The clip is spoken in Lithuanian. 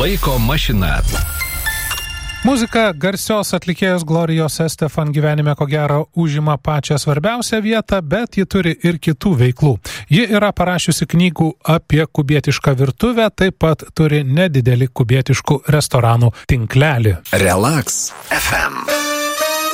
Laiko mašina. Muzika garsios atlikėjos Glorijos Estefan gyvenime ko gero užima pačią svarbiausią vietą, bet ji turi ir kitų veiklų. Ji yra parašiusi knygų apie kubietišką virtuvę, taip pat turi nedidelį kubietiškų restoranų tinklelį. Relax FM.